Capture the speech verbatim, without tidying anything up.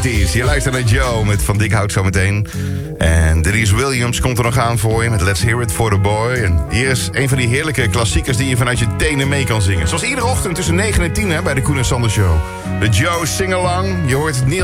negentig's. Je luistert naar Joe met Van Dikhout zometeen. En Denise Williams komt er nog aan voor je met Let's Hear It for the Boy. En hier is een van die heerlijke klassiekers die je vanuit je tenen mee kan zingen. Zoals iedere ochtend tussen negen en tien hè, bij de Koen en Sander Show. De Joe Sing-Along. Je hoort Neil